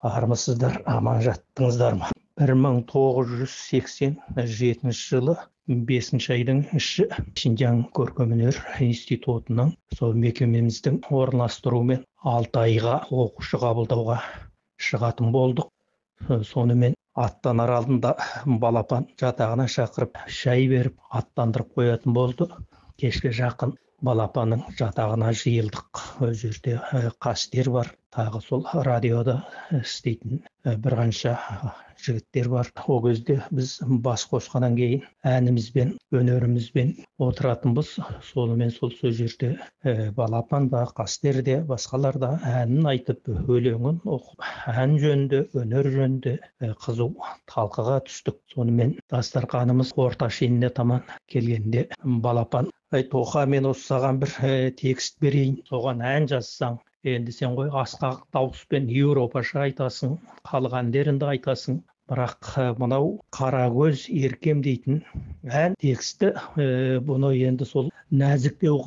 армысыздар, аман жаттыңыздар ма? 1987 жылы 5 айдың іші Шинжаң көркемөнер институтының сол мекемеміздің орналастыруымен 6 айға оқушы қабылдауға шығатын болдық. Сонымен аттанар алдында балапан жатағына шақырып шай беріп аттандырып қоятын болды. Кешке жақын балапанның жатағына жиылдық. Ол жерде қастер бар, тағы сол радиода істейтін бір қанша жігіттер бар. Ол кезде біз бас қосқаннан кейін әнімізбен, өнерімізбен отыратынбыз. Сонымен сол жерде балапан да, қастер де, басқалар да әнін айтып, өлеңін оқып, ән жөнінде, өнер жөнінде қызу талқыға түстік. Сонымен дастарханымыз орта шеніне таман келгенде балапан: Тоқа, мен осы саған бір текст берейін, соған ән жазсаң, енді сен ғой асқақ дауыспен еуропаша айтасың, халық әндерінде айтасың, бірақ мынау қара көз еркем дейтін ән тексті, бұны енді сол нәзіктеу